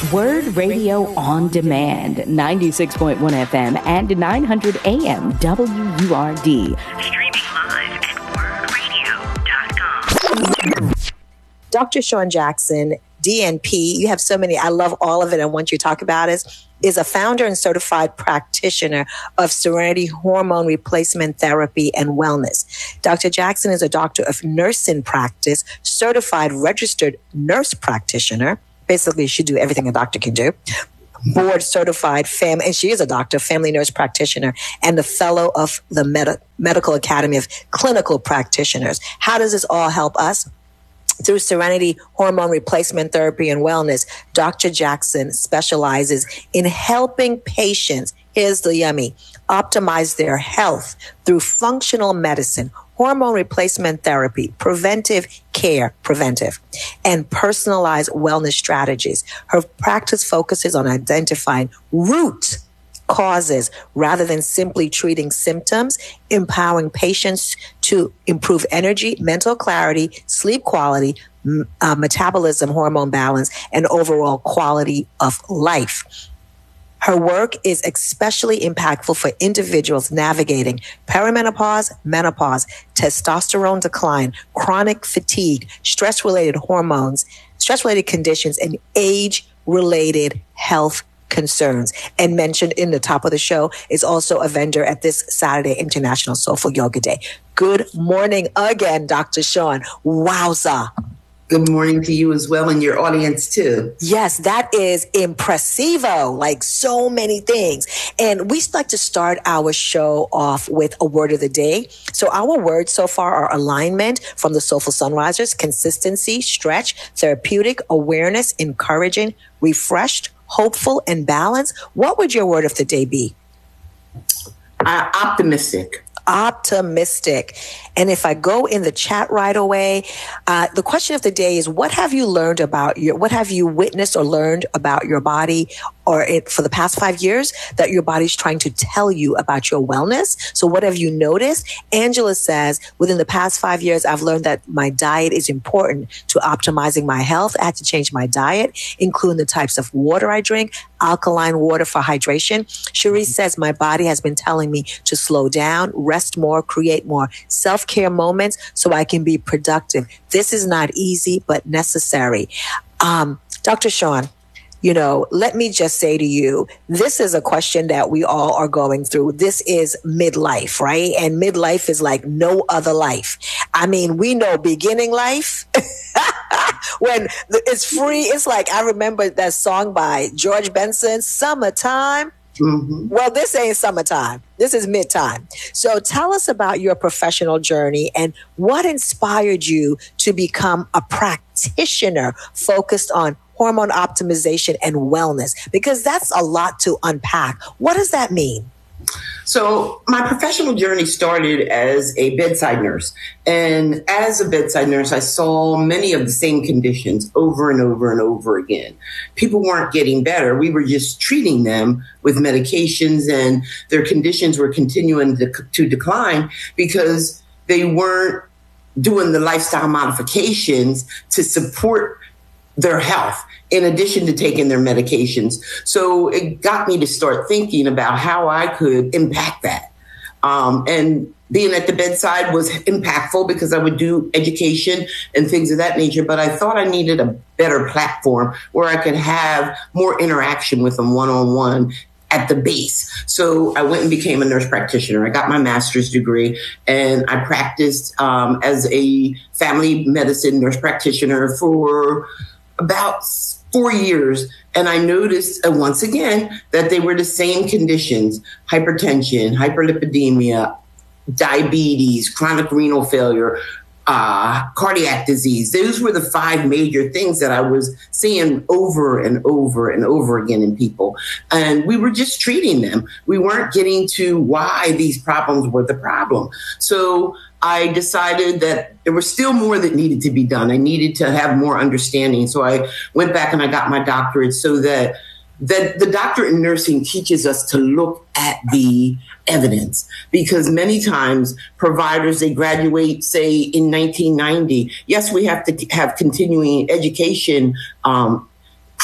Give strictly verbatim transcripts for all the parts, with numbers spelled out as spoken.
Word Radio on Demand, ninety-six point one F M and nine hundred A M W U R D. Streaming live at word radio dot com. Doctor Shawn Jackson, D N P, you have so many, I love all of it and want you to talk about it, is a founder and certified practitioner of Serenity Hormone Replacement Therapy and Wellness. Doctor Jackson is a doctor of nursing practice, certified registered nurse practitioner. Basically, she do everything a doctor can do. Board certified fam, and she is a doctor, family nurse practitioner, and the fellow of the Medi- Medical Academy of Clinical Practitioners. How does this all help us? Through Serenity Hormone Replacement Therapy and Wellness, Doctor Jackson specializes in helping patients, here's the yummy, optimize their health through functional medicine, hormone replacement therapy, preventive care, preventive, and personalized wellness strategies. Her practice focuses on identifying root causes rather than simply treating symptoms, empowering patients to improve energy, mental clarity, sleep quality, m- uh, metabolism, hormone balance, and overall quality of life. Her work is especially impactful for individuals navigating perimenopause, menopause, testosterone decline, chronic fatigue, stress-related hormones, stress-related conditions, and age-related health concerns. And mentioned in the top of the show is also a vendor at this Saturday International Soulful Yoga Day. Good morning again, Doctor Shawn. Wowza. Good morning to you as well and your audience too. Yes, that is impressivo, like so many things. And we like to start our show off with a word of the day. So our words so far are alignment from the Soulful Sunrisers, consistency, stretch, therapeutic, awareness, encouraging, refreshed, hopeful, and balanced. What would your word of the day be? Uh, optimistic. Optimistic. And if I go in the chat right away, uh, the question of the day is, what have you learned about your, what have you witnessed or learned about your body or it for the past five years that your body's trying to tell you about your wellness? So what have you noticed? Angela says, within the past five years, I've learned that my diet is important to optimizing my health. I had to change my diet, including the types of water I drink, alkaline water for hydration. Cherie says, my body has been telling me to slow down, rest more, create more self-care moments so I can be productive. This is not easy, but necessary. Um, Doctor Shawn, you know, let me just say to you, this is a question that we all are going through. This is midlife, right? And midlife is like no other life. I mean, we know beginning life when it's free. It's like, I remember that song by George Benson, Summertime. Mm-hmm. Well, this ain't summertime. This is midtime. So tell us about your professional journey and what inspired you to become a practitioner focused on hormone optimization and wellness, because that's a lot to unpack. What does that mean? So my professional journey started as a bedside nurse. And as a bedside nurse, I saw many of the same conditions over and over and over again. People weren't getting better. We were just treating them with medications, and their conditions were continuing to, to decline because they weren't doing the lifestyle modifications to support their health, in addition to taking their medications. So it got me to start thinking about how I could impact that. Um, and being at the bedside was impactful because I would do education and things of that nature. But I thought I needed a better platform where I could have more interaction with them one-on-one at the base. So I went and became a nurse practitioner. I got my master's degree, and I practiced um, as a family medicine nurse practitioner for about four years. And I noticed uh, once again that they were the same conditions: hypertension, hyperlipidemia, diabetes, chronic renal failure, uh, cardiac disease. Those were the five major things that I was seeing over and over and over again in people. And we were just treating them. We weren't getting to why these problems were the problem. So I decided that there was still more that needed to be done. I needed to have more understanding. So I went back and I got my doctorate so that that the doctorate in nursing teaches us to look at the evidence, because many times providers, they graduate, say, in nineteen ninety. Yes, we have to have continuing education um,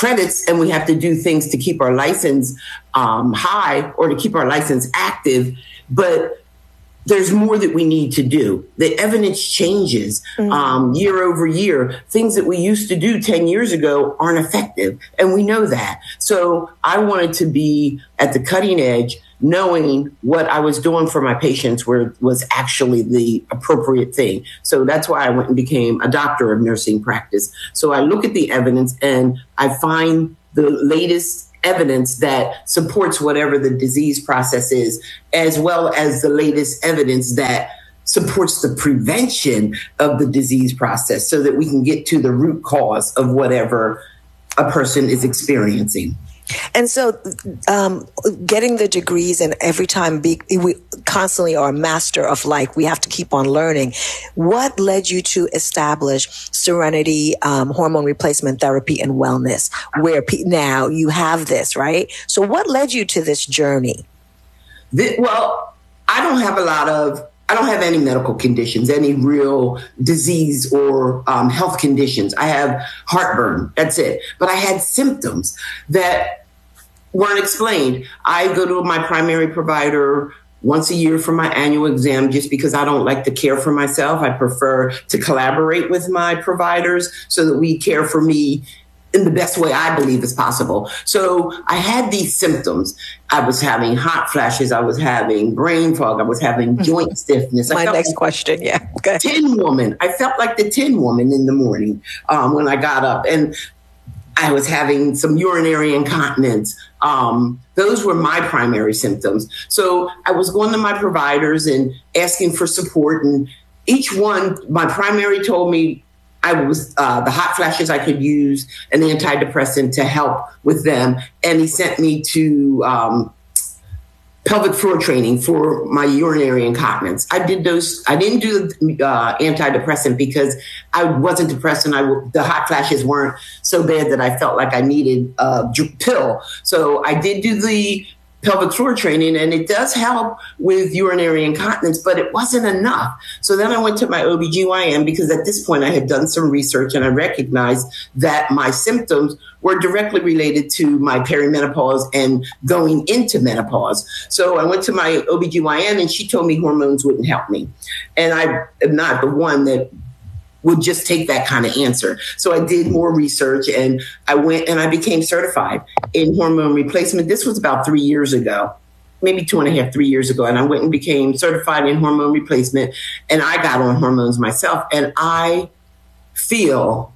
credits and we have to do things to keep our license um, high or to keep our license active. But there's more that we need to do. The evidence changes mm-hmm. um, year over year. Things that we used to do ten years ago aren't effective, and we know that. So I wanted to be at the cutting edge, knowing what I was doing for my patients were, was actually the appropriate thing. So that's why I went and became a doctor of nursing practice. So I look at the evidence and I find the latest evidence that supports whatever the disease process is, as well as the latest evidence that supports the prevention of the disease process so that we can get to the root cause of whatever a person is experiencing. And so um, getting the degrees and every time be, we constantly are a master of life. We have to keep on learning. What led you to establish Serenity um, Hormone Replacement Therapy and Wellness, where pe- now you have this, right? So what led you to this journey? The, well, I don't have a lot of I don't have any medical conditions, any real disease or um, health conditions. I have heartburn. That's it. But I had symptoms that weren't explained. I go to my primary provider once a year for my annual exam just because I don't like to care for myself. I prefer to collaborate with my providers so that we care for me in the best way I believe is possible. So I had these symptoms. I was having hot flashes. I was having brain fog. I was having joint stiffness. My I felt next like question, yeah. Okay. Tin woman. I felt like the tin woman in the morning um, when I got up. And I was having some urinary incontinence. Um, those were my primary symptoms. So I was going to my providers and asking for support. And each one, my primary told me I was uh, the hot flashes I could use an antidepressant to help with them. And he sent me to um, pelvic floor training for my urinary incontinence. I did those. I didn't do the uh, antidepressant because I wasn't depressed and I the hot flashes weren't so bad that I felt like I needed a pill. So I did do the pelvic floor training, and it does help with urinary incontinence, but it wasn't enough. So then I went to my O B G Y N because at this point I had done some research and I recognized that my symptoms were directly related to my perimenopause and going into menopause. So I went to my O B G Y N and she told me hormones wouldn't help me. And I am not the one that would just take that kind of answer. So I did more research and I went and I became certified in hormone replacement. This was about three years ago, maybe two and a half, three years ago. And I went and became certified in hormone replacement and I got on hormones myself. And I feel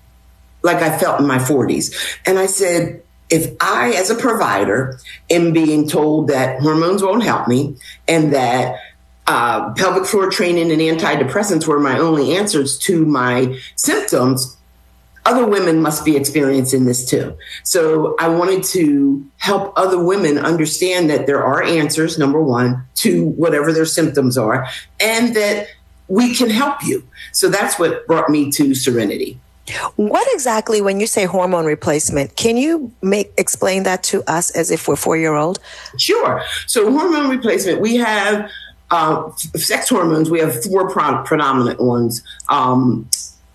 like I felt in my forties. And I said, if I, as a provider, am being told that hormones won't help me and that Uh, pelvic floor training and antidepressants were my only answers to my symptoms, other women must be experiencing this too. So I wanted to help other women understand that there are answers, number one, to whatever their symptoms are, and that we can help you. So that's what brought me to Serenity. What exactly, when you say hormone replacement, can you make explain that to us as if we're four-year-old? Sure. So hormone replacement, we have Uh, sex hormones, we have four pro- predominant ones. Um,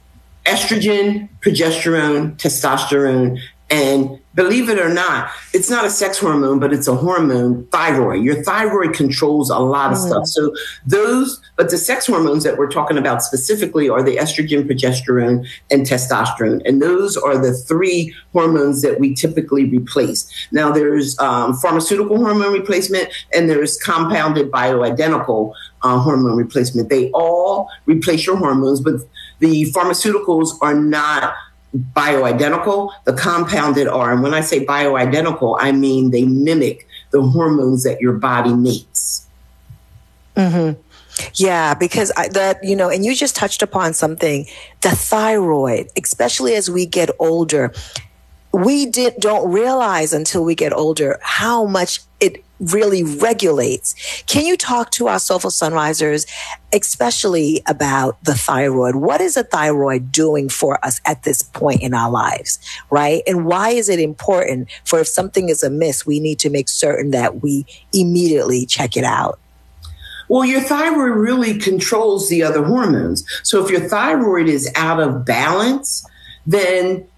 estrogen, progesterone, testosterone, and believe it or not, it's not a sex hormone, but it's a hormone, thyroid. Your thyroid controls a lot of mm. stuff. So those, but the sex hormones that we're talking about specifically are the estrogen, progesterone, and testosterone. And those are the three hormones that we typically replace. Now there's um, pharmaceutical hormone replacement and there's compounded bioidentical uh, hormone replacement. They all replace your hormones, but the pharmaceuticals are not bioidentical. The compounded are. And when I say bioidentical, I mean they mimic the hormones that your body makes. Mm-hmm. Yeah, because I, that, you know, and you just touched upon something, the thyroid, especially as we get older, we did, don't realize until we get older how much it really regulates. Can you talk to our Soulful Sunrisers, especially about the thyroid? What is a thyroid doing for us at this point in our lives, right? And why is it important for if something is amiss, we need to make certain that we immediately check it out? Well, your thyroid really controls the other hormones. So if your thyroid is out of balance, then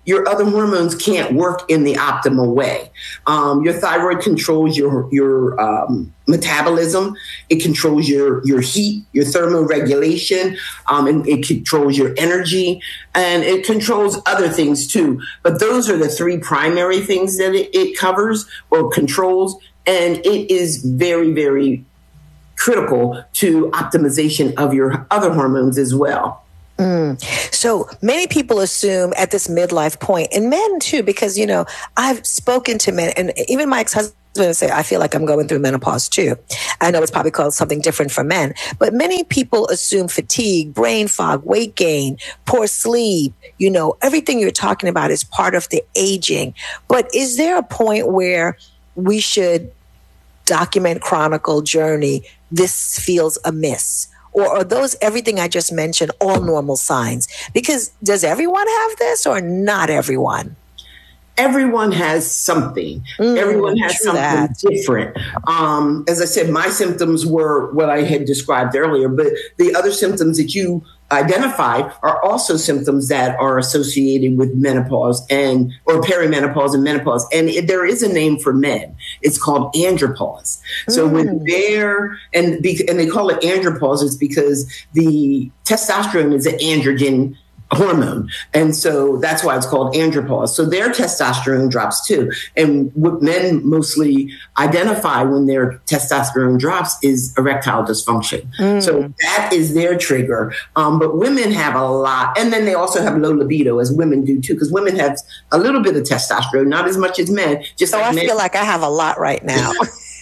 your other hormones can't work in the optimal way. Um, your thyroid controls your your um, metabolism. It controls your your heat, your thermoregulation, um, and it controls your energy, and it controls other things too. But those are the three primary things that it, it covers or controls, and it is very, very critical to optimization of your other hormones as well. Mm. So many people assume at this midlife point, and men too, because, you know, I've spoken to men, and even my ex-husband would say, I feel like I'm going through menopause too. I know it's probably called something different for men, but many people assume fatigue, brain fog, weight gain, poor sleep, you know, everything you're talking about is part of the aging. But is there a point where we should document, chronicle, journey, this feels amiss? Or are those, everything I just mentioned, all normal signs? Because does everyone have this or not everyone? Everyone has something. Mm, Everyone has something that. different. Um, as I said, my symptoms were what I had described earlier, but the other symptoms that you identified are also symptoms that are associated with menopause and or perimenopause and menopause. And it, there is a name for men. It's called andropause. So Mm. when they're and be, and they call it andropause is because the testosterone is an androgen hormone. And so that's why it's called andropause. So their testosterone drops too. And what men mostly identify when their testosterone drops is erectile dysfunction. Mm. So that is their trigger. Um, but women have a lot. And then they also have low libido, as women do too, because women have a little bit of testosterone, not as much as men. Just so like I men. feel like I have a lot right now.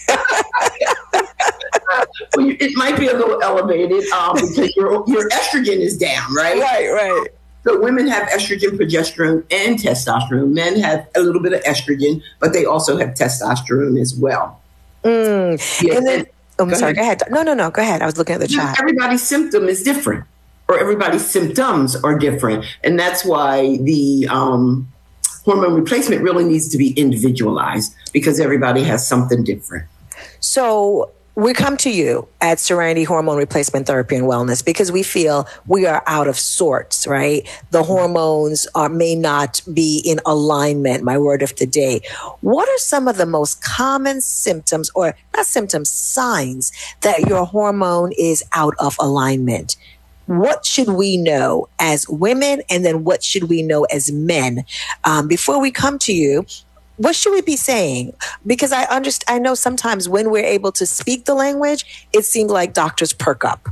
Well, it might be a little elevated um, because your your estrogen is down, right? Right, right. So women have estrogen, progesterone, and testosterone. Men have a little bit of estrogen, but they also have testosterone as well. Mm. Yeah, and then, and, oh, I'm go sorry, ahead. go ahead. No, no, no, go ahead. I was looking at the chat. Everybody's symptom is different, or everybody's symptoms are different. And that's why the um, hormone replacement really needs to be individualized because everybody has something different. So we come to you at Serenity Hormone Replacement Therapy and Wellness because we feel we are out of sorts, right? The hormones are, may not be in alignment, my word of the day. What are some of the most common symptoms, or not symptoms, signs that your hormone is out of alignment? What should we know as women, and then what should we know as men? Um, before we come to you, what should we be saying? Because I understand, I know sometimes when we're able to speak the language, it seems like doctors perk up.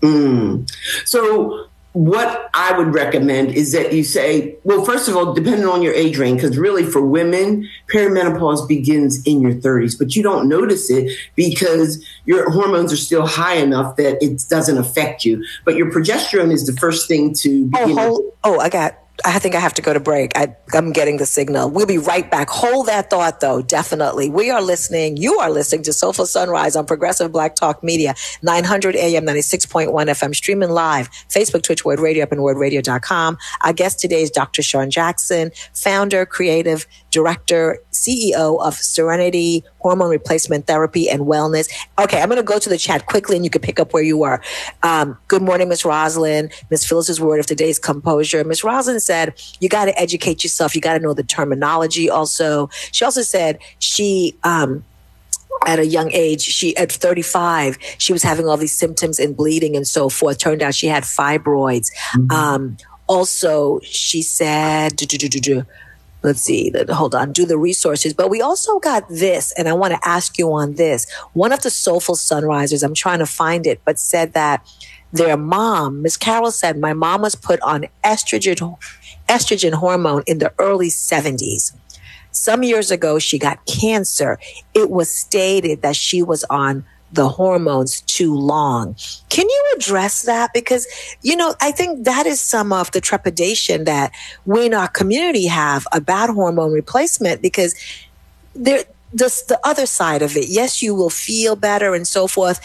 Mm. So what I would recommend is that you say, well, first of all, depending on your age range, because really for women, perimenopause begins in your thirties, but you don't notice it because your hormones are still high enough that it doesn't affect you. But your progesterone is the first thing to begin. Oh, hold, oh I got I think I have to go to break. I, I'm getting the signal. We'll be right back. Hold that thought, though. Definitely. We are listening. You are listening to Soulful Sunrise on Progressive Black Talk Media, nine hundred A M, ninety-six point one F M, streaming live, Facebook, Twitch, Word Radio, up and word radio dot com. Our guest today is Doctor Shawn Jackson, founder, creative director, C E O of Serenity Hormone Replacement Therapy and Wellness. Okay, I'm going to go to the chat quickly and you can pick up where you were. Um, good morning, Miss Rosalind. Miss Phyllis's word of the day is composure. Miss Rosalind said, you got to educate yourself. You got to know the terminology also. She also said she, um, at a young age, she at thirty-five, she was having all these symptoms and bleeding and so forth. Turned out she had fibroids. Mm-hmm. Um, also, she said, do, do, do, do, do. Let's see, hold on, do the resources. But we also got this, and I want to ask you on this. One of the Soulful Sunrisers, I'm trying to find it, but said that their mom, Miss Carol said, my mom was put on estrogen, estrogen hormone in the early seventies. Some years ago, she got cancer. It was stated that she was on the hormones too long. Can you address that? Because, you know, I think that is some of the trepidation that we in our community have about hormone replacement, because there, this, the other side of it, yes, you will feel better and so forth,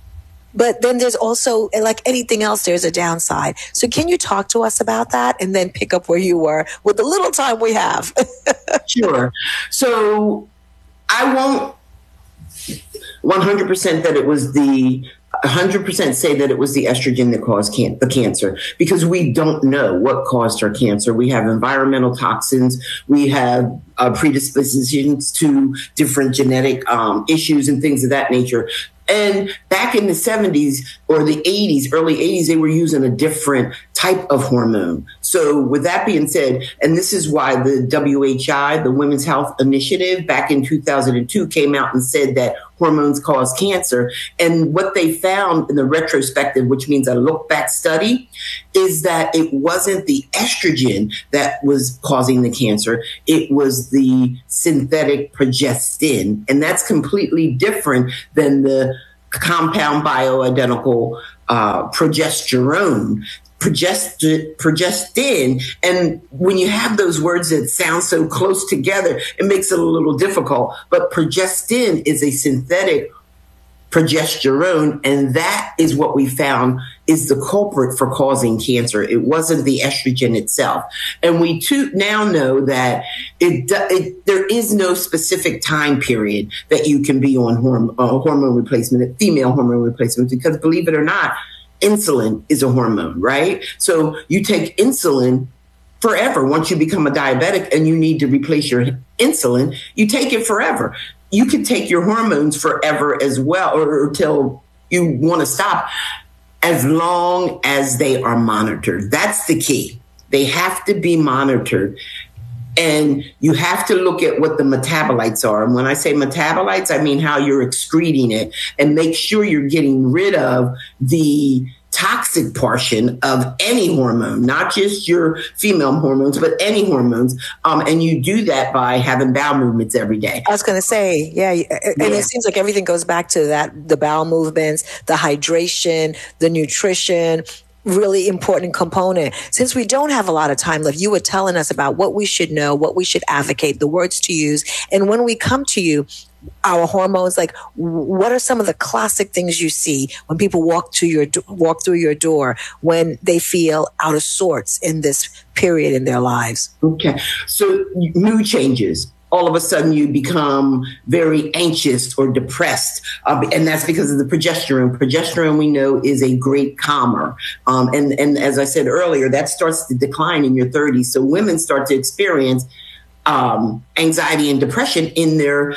but then there's also, like anything else, there's a downside. So can you talk to us about that and then pick up where you were with the little time we have? Sure. So I won't one hundred percent that it was the one hundred percent say that it was the estrogen that caused can- the cancer, because we don't know what caused her cancer. We have environmental toxins. We have uh, predispositions to different genetic um, issues and things of that nature. And back in the seventies or the eighties, early eighties, they were using a different type of hormone. So with that being said, and this is why the W H I, the Women's Health Initiative, back in two thousand two came out and said that hormones cause cancer. And what they found in the retrospective, which means a look back study, is that it wasn't the estrogen that was causing the cancer. It was the synthetic progestin. And that's completely different than the compound bioidentical uh, progesterone. Progest- progestin. And when you have those words that sound so close together, it makes it a little difficult. But progestin is a synthetic progesterone, and that is what we found is the culprit for causing cancer. It wasn't the estrogen itself. And we too now know that it, it there is no specific time period that you can be on horm- uh, hormone replacement, female hormone replacement, because believe it or not, insulin is a hormone, right? So you take insulin forever. Once you become a diabetic and you need to replace your insulin, you take it forever. You can take your hormones forever as well, or until you want to stop, as long as they are monitored. That's the key. They have to be monitored. And you have to look at what the metabolites are. And when I say metabolites, I mean how you're excreting it, and make sure you're getting rid of the toxic portion of any hormone, not just your female hormones, but any hormones. Um, and you do that by having bowel movements every day. I was going to say, yeah. And yeah. It seems like everything goes back to that, the bowel movements, the hydration, the nutrition, really important component. Since we don't have a lot of time left, you were telling us about what we should know, what we should advocate, the words to use. And when we come to you, our hormones, like what are some of the classic things you see when people walk to your walk through your door when they feel out of sorts in this period in their lives? Okay. So mood changes. All of a sudden you become very anxious or depressed. Uh, and that's because of the progesterone. Progesterone, we know, is a great calmer. Um, and, and as I said earlier, that starts to decline in your thirties. So women start to experience um, anxiety and depression in their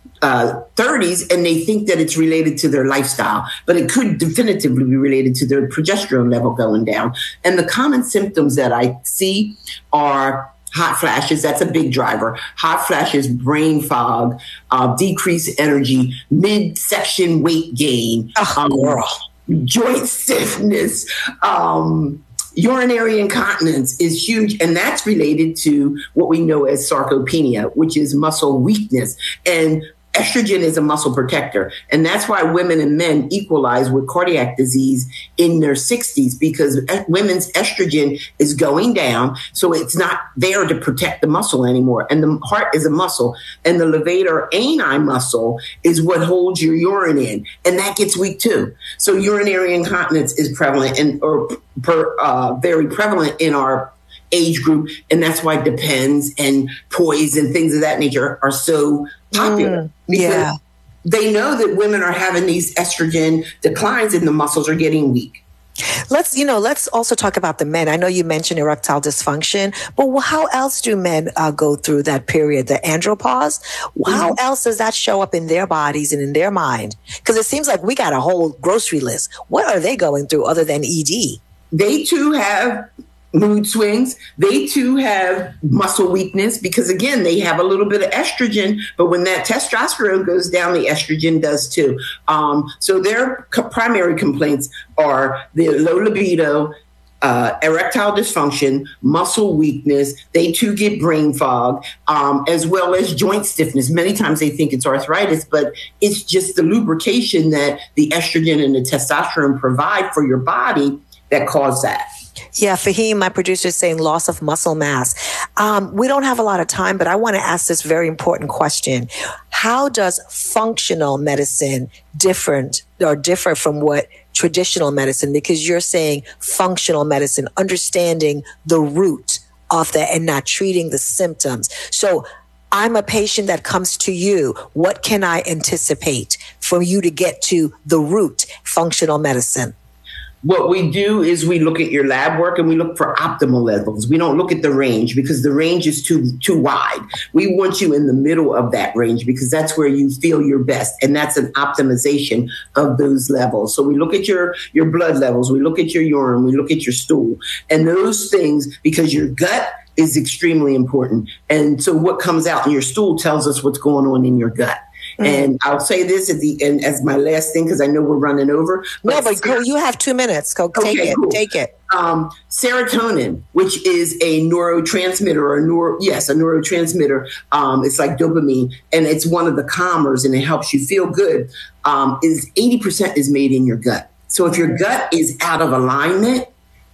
uh, thirties, and they think that it's related to their lifestyle. But it could definitively be related to their progesterone level going down. And the common symptoms that I see are hot flashes. That's a big driver. Hot flashes, brain fog, uh, decreased energy, midsection weight gain, oh, um, joint stiffness, um, urinary incontinence is huge. And that's related to what we know as sarcopenia, which is muscle weakness. And estrogen is a muscle protector. And that's why women and men equalize with cardiac disease in their sixties, because women's estrogen is going down. So it's not there to protect the muscle anymore. And the heart is a muscle. And the levator ani muscle is what holds your urine in. And that gets weak too. So urinary incontinence is prevalent and or per, uh, very prevalent in our age group. And that's why Depends and Poise and things of that nature are so popular. Mm, yeah. They know that women are having these estrogen declines and the muscles are getting weak. Let's, you know, let's also talk about the men. I know you mentioned erectile dysfunction, but how else do men uh, go through that period, the andropause? How mm-hmm. else does that show up in their bodies and in their mind? Because it seems like we got a whole grocery list. What are they going through other than E D? They too have mood swings. They too have muscle weakness because, again, they have a little bit of estrogen, but when that testosterone goes down, the estrogen does too. Um, so their co- primary complaints are the low libido, uh, erectile dysfunction, muscle weakness. They too get brain fog, um, as well as joint stiffness. Many times they think it's arthritis, but it's just the lubrication that the estrogen and the testosterone provide for your body that cause that. Yeah, Fahim, my producer, is saying loss of muscle mass. Um, we don't have a lot of time, but I want to ask this very important question. How does functional medicine different or differ from what traditional medicine? Because you're saying functional medicine, understanding the root of that and not treating the symptoms. So I'm a patient that comes to you. What can I anticipate for you to get to the root, functional medicine? What we do is we look at your lab work and we look for optimal levels. We don't look at the range because the range is too too wide. We want you in the middle of that range because that's where you feel your best. And that's an optimization of those levels. So we look at your, your blood levels. We look at your urine. We look at your stool. And those things, because your gut is extremely important. And so what comes out in your stool tells us what's going on in your gut. Mm. And I'll say this at the end as my last thing, because I know we're running over. But no, but go, you have two minutes. Go take okay, it. Cool. Take it. Um, serotonin, which is a neurotransmitter, or a neuro, yes, a neurotransmitter. Um, it's like dopamine, and it's one of the calmers, and it helps you feel good. Um, is eighty percent is made in your gut. So if your gut is out of alignment,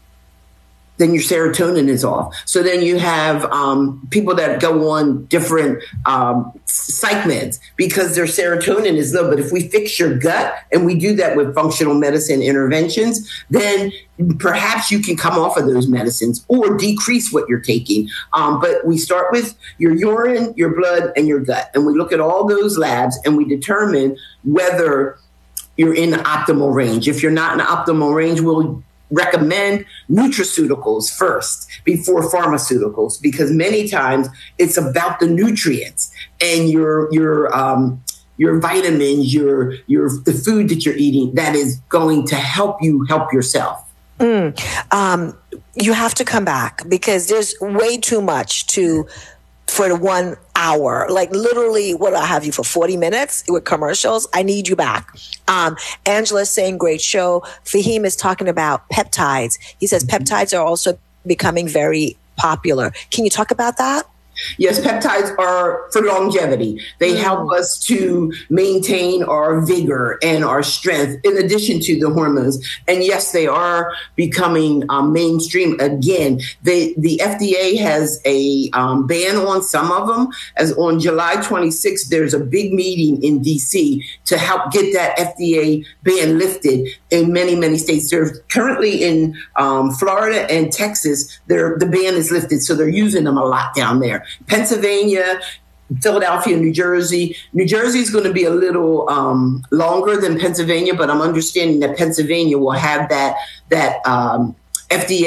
then your serotonin is off. So then you have um, people that go on different um, psych meds because their serotonin is low. But if we fix your gut, and we do that with functional medicine interventions, then perhaps you can come off of those medicines or decrease what you're taking. Um, but we start with your urine, your blood, and your gut. And we look at all those labs and we determine whether you're in the optimal range. If you're not in the optimal range, we'll recommend nutraceuticals first before pharmaceuticals, because many times it's about the nutrients and your your um, your vitamins, your your the food that you're eating that is going to help you help yourself. Mm. Um, you have to come back because there's way too much to for the one hour. Like literally, what I have you for forty minutes with commercials. I need you back. Um, Angela's saying great show. Fahim is talking about peptides. He says peptides are also becoming very popular. Can you talk about that? Yes, peptides are for longevity. They mm. help us to maintain our vigor and our strength in addition to the hormones. And yes, they are becoming um, mainstream again. They, the F D A has a um, ban on some of them. As on July twenty-sixth, there's a big meeting in D C to help get that F D A ban lifted in many, many states. They're currently in um, Florida and Texas. They're, the ban is lifted, so they're using them a lot down there. Pennsylvania, Philadelphia, New Jersey. New Jersey is going to be a little um, longer than Pennsylvania, but I'm understanding that Pennsylvania will have that that um, F D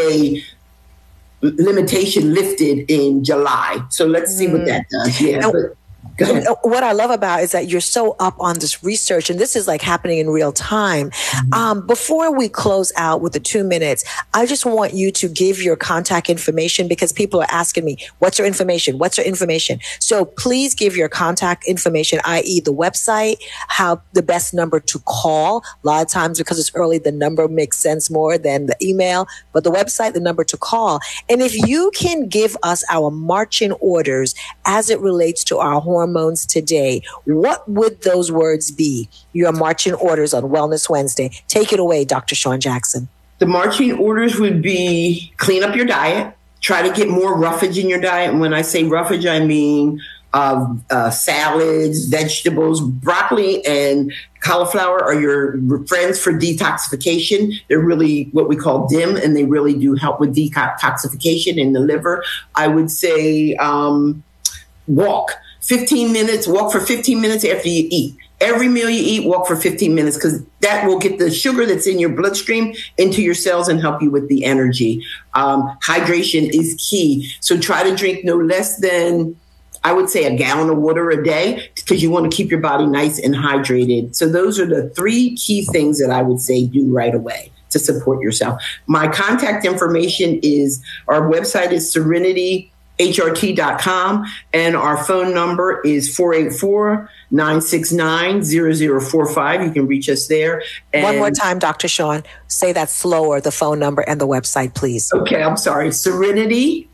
A limitation lifted in July. So let's see mm. what that does. Yeah. Now, but, go ahead. What I love about is that you're so up on this research, and this is like happening in real time. Mm-hmm. Um, before we close out with the two minutes, I just want you to give your contact information because people are asking me, what's your information? What's your information? So please give your contact information, that is the website, how the best number to call. A lot of times because it's early, the number makes sense more than the email, but the website, the number to call. And if you can give us our marching orders as it relates to our hormones today, what would those words be? Your marching orders on Wellness Wednesday. Take it away, Doctor Shawn Jackson. The marching orders would be clean up your diet, try to get more roughage in your diet. And when I say roughage, I mean uh, uh, salads, vegetables. Broccoli and cauliflower are your friends for detoxification. They're really what we call D I M, and they really do help with detoxification in the liver. I would say um, walk. fifteen minutes, walk for fifteen minutes after you eat. Every meal you eat, walk for fifteen minutes because that will get the sugar that's in your bloodstream into your cells and help you with the energy. Um, hydration is key. So try to drink no less than, I would say, a gallon of water a day because you want to keep your body nice and hydrated. So those are the three key things that I would say do right away to support yourself. My contact information is, our website is Serenity H R T dot com, and our phone number is four eight four, nine six nine, zero zero four five. You can reach us there. And one more time, Doctor Shawn, say that slower, the phone number and the website, please. Okay, I'm sorry. Serenity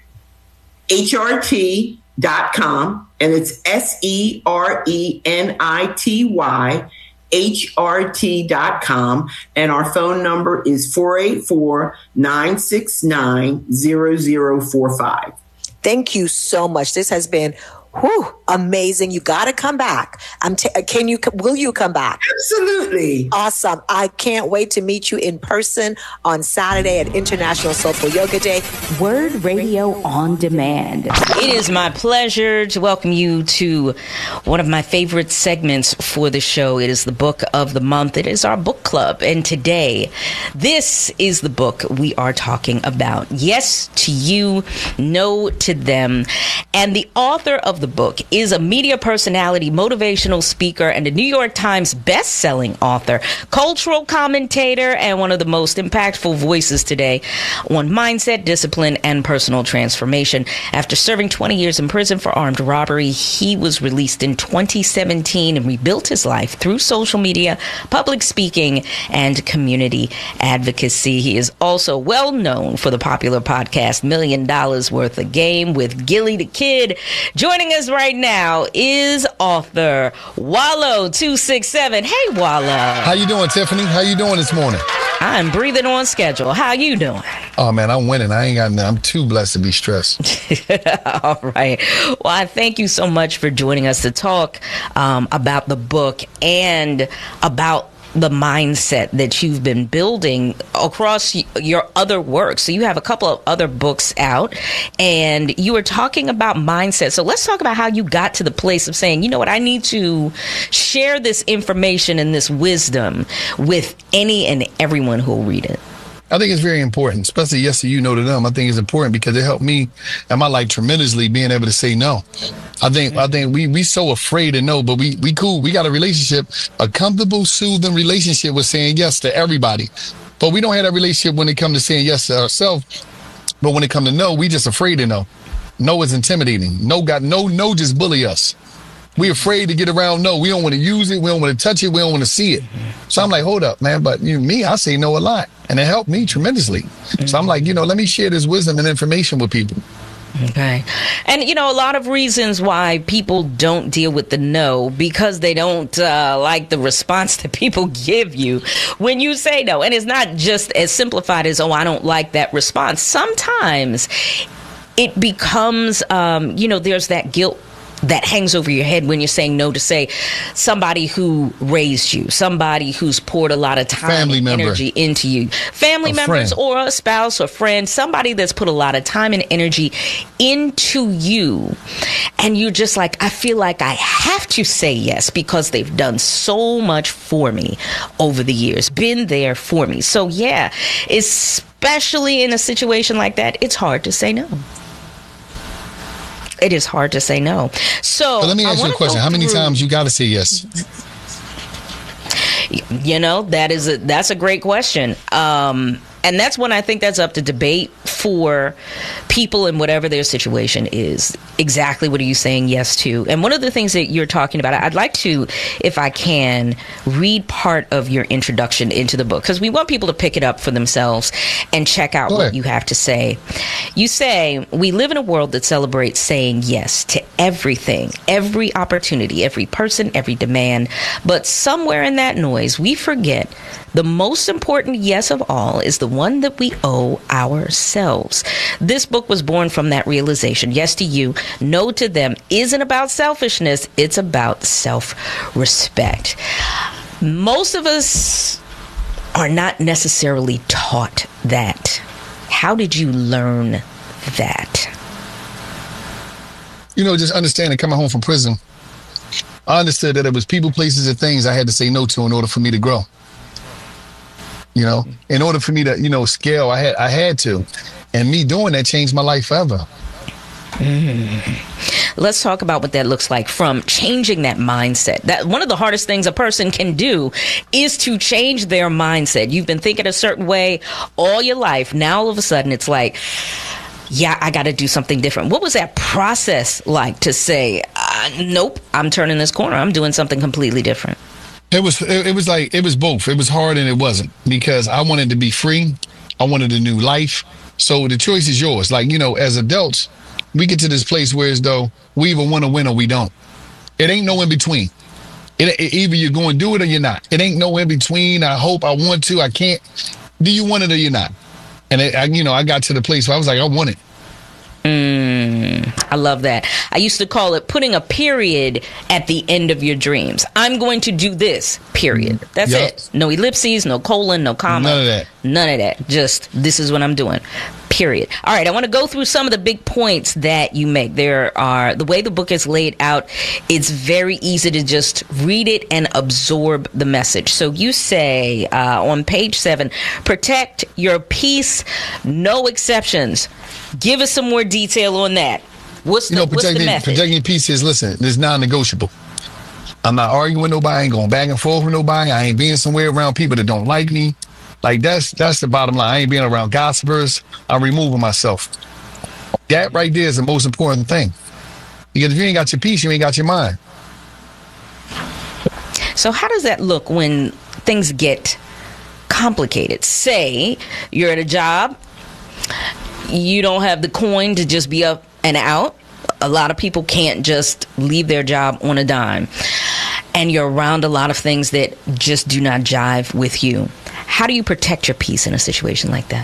H R T dot com, and it's S E R E N I T Y H R T dot com, and our phone number is four eight four, nine six nine, zero zero four five. Thank you so much. This has been Whew, amazing. You got to come back. I'm t- can you, will you come back? Absolutely. Awesome. I can't wait to meet you in person on Saturday at International Soulful Yoga Day. Word Radio on Demand. It is my pleasure to welcome you to one of my favorite segments for the show. It is the book of the month. It is our book club. And today, this is the book we are talking about. Yes to you, no to them. And the author of the book is a media personality, motivational speaker, and a New York Times best-selling author, cultural commentator, and one of the most impactful voices today on mindset, discipline, and personal transformation. After serving twenty years in prison for armed robbery, he was released in twenty seventeen and rebuilt his life through social media, public speaking, and community advocacy. He is also well known for the popular podcast Million Dollars Worth of Game with Gilly the Kid. Joining us right now is author Wallo two six seven. Hey, Wallo. How you doing, Tiffany? How you doing this morning? I'm breathing on schedule. How you doing? Oh, man, I'm winning. I ain't got nothing. I'm too blessed to be stressed. All right. Well, I thank you so much for joining us to talk um, about the book and about the mindset that you've been building across your other work. So you have a couple of other books out and you were talking about mindset. So let's talk about how you got to the place of saying, you know what, I need to share this information and this wisdom with any and everyone who will read it. I think it's very important, especially yes to you, no to them. I think it's important because it helped me in my life tremendously being able to say no. I think I think we we so afraid to no, but we we cool. We got a relationship, a comfortable, soothing relationship with saying yes to everybody. But we don't have that relationship when it comes to saying yes to ourselves. But when it comes to no, we just afraid to no. No is intimidating. No got no no just bully us. We afraid to get around no. We don't want to use it. We don't want to touch it. We don't want to see it. So I'm like, hold up, man. But you know, me, I say no a lot. And it helped me tremendously. So I'm like, you know, let me share this wisdom and information with people. Okay. And, you know, a lot of reasons why people don't deal with the no, because they don't uh, like the response that people give you when you say no. And it's not just as simplified as, oh, I don't like that response. Sometimes it becomes, um, you know, there's that guilt that hangs over your head when you're saying no to, say, somebody who raised you, somebody who's poured a lot of time family and member. energy into you, family a members friend. or a spouse or friend, somebody that's put a lot of time and energy into you. And you're just like, I feel like I have to say yes because they've done so much for me over the years, been there for me. So yeah, especially in a situation like that, it's hard to say no. It is hard to say no. So but let me ask you a question. How many through, times you got to say yes? You know, that is a, that's a great question. Um, and that's when I think that's up to debate for people in whatever their situation is. Exactly what are you saying yes to? And one of the things that you're talking about, I'd like to, if I can, read part of your introduction into the book, because we want people to pick it up for themselves and check out what you have to say. You say, we live in a world that celebrates saying yes to everything, every opportunity, every person, every demand. But somewhere in that noise, we forget the most important yes of all is the one that we owe ourselves. This book was born from that realization. Yes to you, no to them isn't about selfishness. It's about self-respect. Most of us are not necessarily taught that. How did you learn that? You know, just understanding coming home from prison, I understood that it was people, places, and things I had to say no to in order for me to grow. You know, in order for me to, you know, scale, I had I had to. And me doing that changed my life forever. Mm. Let's talk about what that looks like, from changing that mindset. That one of the hardest things a person can do is to change their mindset. You've been thinking a certain way all your life. Now, all of a sudden, it's like, yeah, I got to do something different. What was that process like to say, uh, nope, I'm turning this corner. I'm doing something completely different? It was it, it was like it was both. It was hard and it wasn't, because I wanted to be free. I wanted a new life. So the choice is yours. Like, you know, as adults, we get to this place where as though we either want to win or we don't. It ain't no in between. It, it, either you're going to do it or you're not. It ain't no in between. I hope, I want to, I can't. Do you want it or you're not? And it, I, you know, I got to the place where I was like, I want it. Mm. I love that. I used to call it putting a period at the end of your dreams. I'm going to do this, period. That's Yep. it. No ellipses, no colon, no comma. None of that. None of that. Just, this is what I'm doing, period. All right, I want to go through some of the big points that you make. There are, the way the book is laid out, it's very easy to just read it and absorb the message. So you say uh, on page seven, protect your peace, no exceptions. Give us some more detail on that. What's the, You know, what's the protecting, method? protecting your peace is, listen, it's non-negotiable. I'm not arguing with nobody. I ain't going back and forth with nobody. I ain't being somewhere around people that don't like me. Like, that's that's the bottom line. I ain't being around gossipers. I'm removing myself. That right there is the most important thing. Because if you ain't got your peace, you ain't got your mind. So how does that look when things get complicated? Say you're at a job, you don't have the coin to just be up and out. A lot of people can't just leave their job on a dime. And you're around a lot of things that just do not jive with you. How do you protect your peace in a situation like that?